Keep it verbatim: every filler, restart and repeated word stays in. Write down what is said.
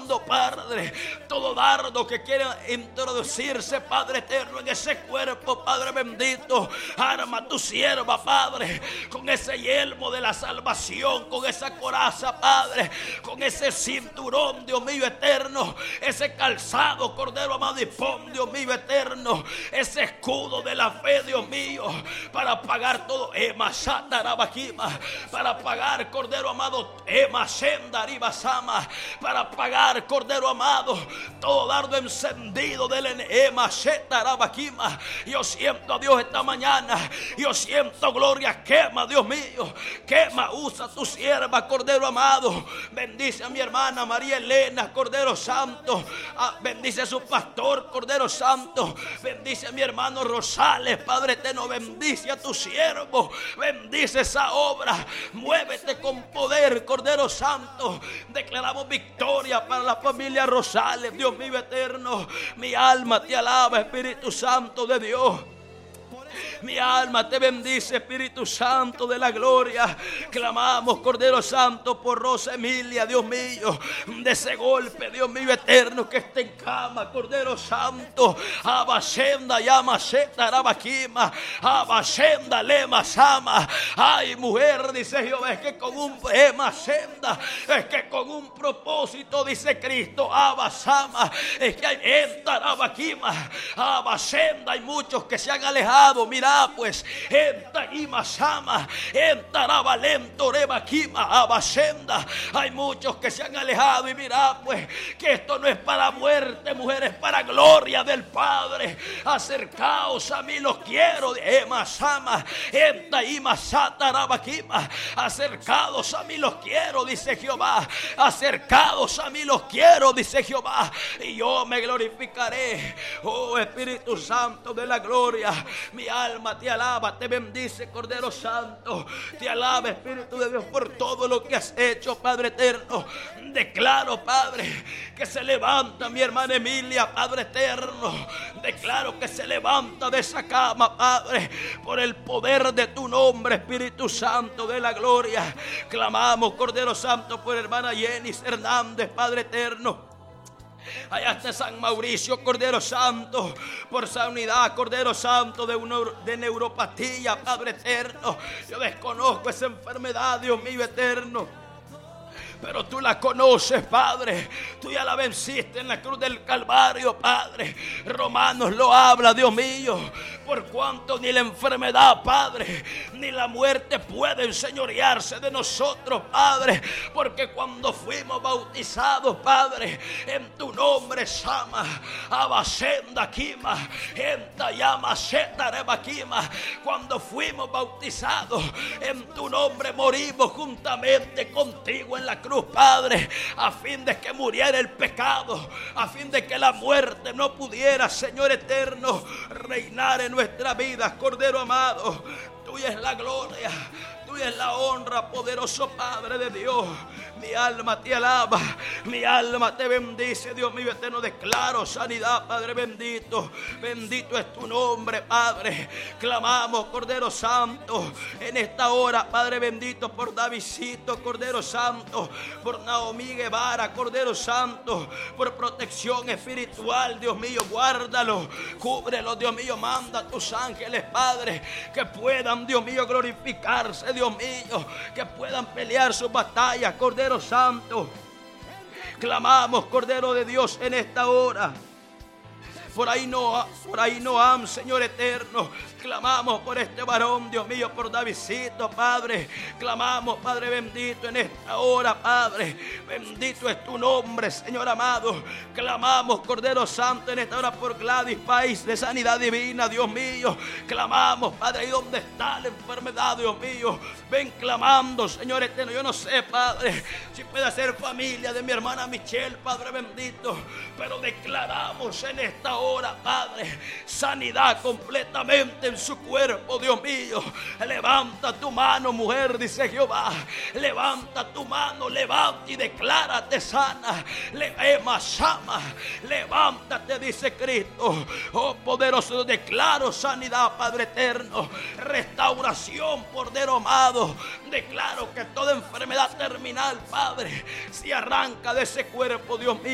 quemando, Padre, todo dardo que quiera introducirse, Padre eterno, en ese cuerpo, Padre bendito. Arma a tu sierva, Padre, con ese yelmo de la salvación, con esa coraza, Padre, con ese cinturón, Dios mío eterno, ese calzado, Cordero amado, y pon, Dios mío eterno, ese escudo de la fe, Dios mío, para pagar todo, Ema Shatarabakima, para pagar, Cordero amado, Ema Shendaribasama, para pagar, Cordero amado, todo dardo encendido del Ema Shetarabakima. Yo siento a Dios esta mañana, yo siento gloria, quema, Dios mío, quema, usa tu sierva, Cordero amado, bendice a mi hermana María Elena, Cordero Santo, ah, bendice a su pastor, Cordero Santo, bendice a mi hermano Rosales, Padre eterno, bendice a tu siervo, bendice esa obra, muévete con poder, Cordero Santo. Declaramos victoria para la familia Rosales, Dios mío eterno. Mi alma te alaba, Espíritu Santo de Dios. Mi alma te bendice, Espíritu Santo de la gloria. Clamamos, Cordero Santo, por Rosa Emilia, Dios mío, de ese golpe, Dios mío eterno, que esté en cama, Cordero Santo. Abashenda llama Shetarabakima, Abashenda lema sama. Ay, mujer, dice Jehová, es que con un ema senda, es que con un propósito, dice Cristo, Abasama, es que hay entarabakima, Abashenda, hay muchos que se han alejado. Mira, pues, en Tagimasama, en Tarabalento, Rebaquima, Abashenda, hay muchos que se han alejado. Y mira, pues, que esto no es para muerte, mujeres, para gloria del Padre. Acercaos a mí, los quiero, de Emasama, en Tagimasata, Rabaquima, acercados a mí, los quiero, dice Jehová. Acercados a mí, los quiero, dice Jehová, y yo me glorificaré. Oh, Espíritu Santo de la gloria, mi alma te alaba, te bendice, Cordero Santo. Te alaba, Espíritu de Dios, por todo lo que has hecho, Padre eterno. Declaro, Padre, que se levanta mi hermana Emilia, Padre eterno. Declaro que se levanta de esa cama, Padre, por el poder de tu nombre, Espíritu Santo de la gloria. Clamamos, Cordero Santo, por hermana Yenis Hernández, Padre eterno. Allá está San Mauricio, Cordero Santo, por sanidad, Cordero Santo, de, una, de neuropatía, Padre eterno. Yo desconozco esa enfermedad, Dios mío eterno, pero tú la conoces, Padre. Tú ya la venciste en la cruz del Calvario, Padre. Romanos lo habla, Dios mío. Por cuanto ni la enfermedad, Padre, ni la muerte pueden enseñorearse de nosotros, Padre. Porque cuando fuimos bautizados, Padre, en tu nombre, Sama, Abasenda Kima, Entayama, Shetareba Kima, cuando fuimos bautizados, en tu nombre morimos juntamente contigo en la cruz, Padre, a fin de que muriera el pecado, a fin de que la muerte no pudiera, Señor eterno, reinar en nuestra vida, Cordero amado. Tuya es la gloria, tuya es la honra, poderoso Padre de Dios. Mi alma te alaba, mi alma te bendice, Dios mío eterno. Declaro sanidad, Padre bendito. Bendito es tu nombre, Padre. Clamamos, Cordero Santo, en esta hora, Padre bendito, por Davidcito, Cordero Santo, por Naomi Guevara, Cordero Santo, por protección espiritual, Dios mío, guárdalo, cúbrelo, Dios mío, manda a tus ángeles, Padre, que puedan, Dios mío, glorificarse, Dios mío, que puedan pelear sus batallas, Cordero Santo. Clamamos, Cordero de Dios, en esta hora. Por ahí no, por ahí no am, Señor eterno. Clamamos por este varón, Dios mío, por Davidcito, Padre. Clamamos, Padre bendito, en esta hora, Padre. Bendito es tu nombre, Señor amado. Clamamos, Cordero Santo, en esta hora por Gladys País de Sanidad Divina, Dios mío. Clamamos, Padre, ahí donde está la enfermedad, Dios mío. Ven clamando, Señor eterno. Yo no sé, Padre, si puede ser familia de mi hermana Michelle, Padre bendito, pero declaramos en esta hora, Padre, sanidad completamente en su cuerpo, Dios mío. Levanta tu mano, mujer, dice Jehová. Levanta tu mano, levanta y declárate sana. Lemasama, levántate, dice Cristo. Oh, poderoso, declaro sanidad, Padre eterno. Restauración, Cordero amado. Declaro que toda enfermedad terminal, Padre, se arranca de ese cuerpo, Dios mío.